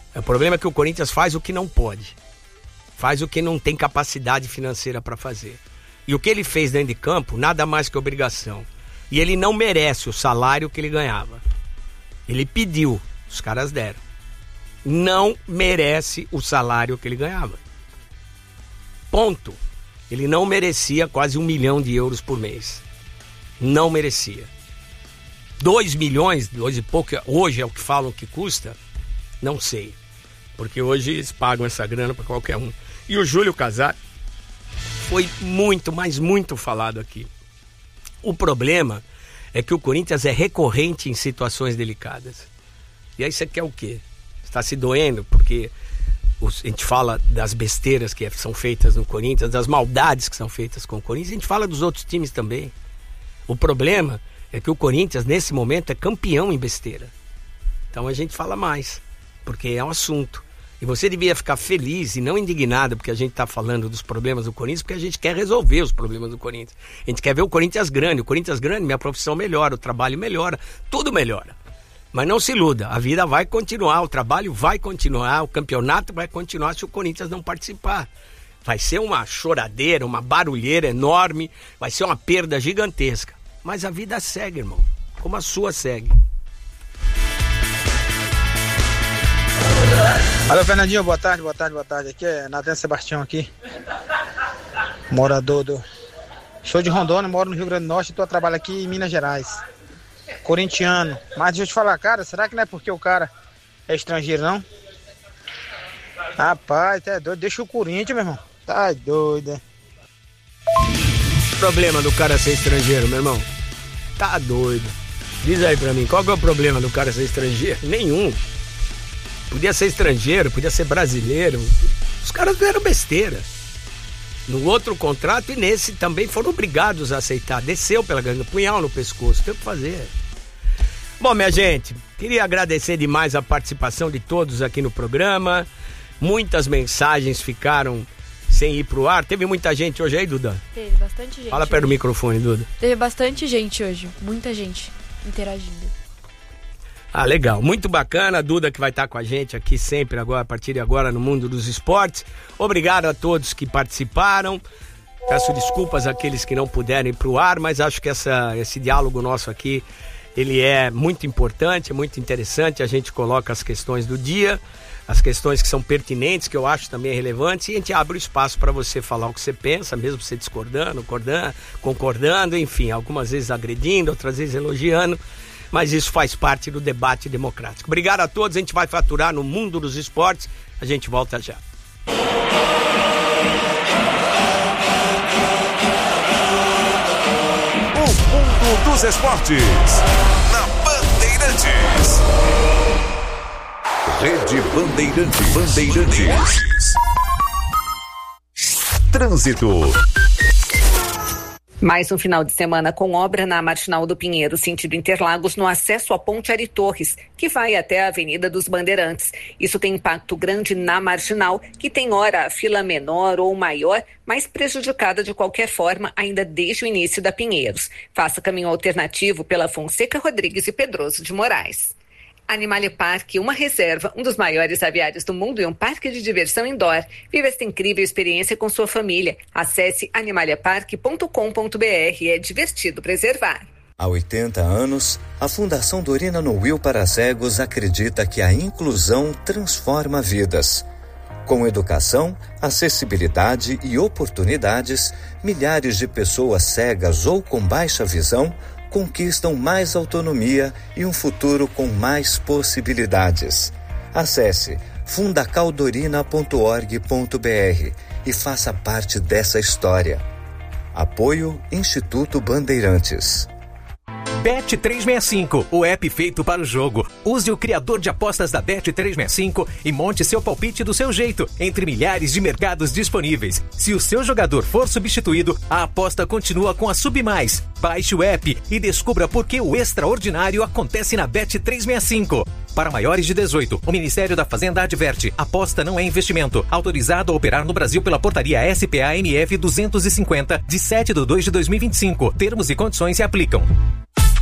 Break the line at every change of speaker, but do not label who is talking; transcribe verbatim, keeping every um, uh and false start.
O problema é que o Corinthians faz o que não pode. Faz o que não tem capacidade financeira para fazer. E o que ele fez dentro de campo, nada mais que obrigação. E ele não merece o salário que ele ganhava. Ele pediu, os caras deram. Não merece o salário que ele ganhava. Ponto. Ele não merecia quase um milhão de euros por mês. Não merecia. Dois milhões, dois e pouco, hoje é o que falam que custa? Não sei. Porque hoje eles pagam essa grana para qualquer um. E o Júlio Casares foi muito, mas muito falado aqui. O problema é que o Corinthians é recorrente em situações delicadas. E aí você quer o quê? Está se doendo porque os, a gente fala das besteiras que são feitas no Corinthians, das maldades que são feitas com o Corinthians, a gente fala dos outros times também. O problema é que o Corinthians, nesse momento, é campeão em besteira. Então a gente fala mais, porque é um assunto. E você devia ficar feliz e não indignado porque a gente está falando dos problemas do Corinthians, porque a gente quer resolver os problemas do Corinthians. A gente quer ver o Corinthians grande. O Corinthians grande, minha profissão melhora, o trabalho melhora, tudo melhora. Mas não se iluda, a vida vai continuar, o trabalho vai continuar, o campeonato vai continuar se o Corinthians não participar. Vai ser uma choradeira, uma barulheira enorme, vai ser uma perda gigantesca. Mas a vida segue, irmão, como a sua segue.
Alô, Fernandinho, boa tarde, boa tarde, boa tarde. Aqui é Natan Sebastião aqui, morador do... Sou de Rondônia, moro no Rio Grande do Norte e tô a trabalho aqui em Minas Gerais. Corintiano. Mas deixa eu te falar, cara, será que não é porque o cara é estrangeiro, não? Rapaz, tá doido, deixa o Corinthians, meu irmão. Tá doido, é?
Problema do cara ser estrangeiro, meu irmão? Tá doido. Diz aí pra mim, qual que é o problema do cara ser estrangeiro? Nenhum. Podia ser estrangeiro, podia ser brasileiro. Os caras fizeram besteira. No outro contrato e nesse também foram obrigados a aceitar. Desceu pela grana, punhal no pescoço, tem o que fazer. Bom, minha gente, queria agradecer demais a participação de todos aqui no programa. Muitas mensagens ficaram sem ir pro ar. Teve muita gente hoje aí, Duda?
Teve bastante gente.
Fala perto do microfone, Duda.
Teve bastante gente hoje, muita gente interagindo.
Ah, legal, muito bacana, a Duda que vai estar com a gente aqui sempre agora, a partir de agora no Mundo dos Esportes. Obrigado a todos que participaram, peço desculpas àqueles que não puderam ir para o ar, mas acho que essa, esse diálogo nosso aqui, ele é muito importante, é muito interessante, a gente coloca as questões do dia, as questões que são pertinentes, que eu acho também relevantes, e a gente abre o espaço para você falar o que você pensa, mesmo você discordando, concordando, concordando, enfim, algumas vezes agredindo, outras vezes elogiando, mas isso faz parte do debate democrático. Obrigado a todos, a gente vai faturar no Mundo dos Esportes, a gente volta já.
O Mundo dos Esportes, na Bandeirantes. Rede Bandeirantes. Bandeirantes. Trânsito.
Mais um final de semana com obra na Marginal do Pinheiro, sentido Interlagos, no acesso à Ponte Ari Torres, que vai até a Avenida dos Bandeirantes. Isso tem impacto grande na Marginal, que tem hora a fila menor ou maior, mas prejudicada de qualquer forma ainda desde o início da Pinheiros. Faça caminho alternativo pela Fonseca Rodrigues e Pedroso de Moraes. Animalia Park, uma reserva, um dos maiores aviários do mundo e um parque de diversão indoor. Viva esta incrível experiência com sua família. Acesse animalia park ponto com ponto b r. É divertido preservar.
Há oitenta anos, a Fundação Dorina no Will para Cegos acredita que a inclusão transforma vidas. Com educação, acessibilidade e oportunidades, milhares de pessoas cegas ou com baixa visão conquistam mais autonomia e um futuro com mais possibilidades. Acesse fundacaldorina ponto org ponto b r e faça parte dessa história. Apoio Instituto Bandeirantes.
Bet trezentos e sessenta e cinco, o app feito para o jogo. Use o criador de apostas da Bet trezentos e sessenta e cinco e monte seu palpite do seu jeito, entre milhares de mercados disponíveis. Se o seu jogador for substituído, a aposta continua com a Submais. Baixe o app e descubra por que o extraordinário acontece na Bet trezentos e sessenta e cinco. Para maiores de dezoito, o Ministério da Fazenda adverte: aposta não é investimento. Autorizado a operar no Brasil pela portaria S P A M F duzentos e cinquenta, de sete de dois de dois mil e vinte e cinco. Termos e condições se aplicam.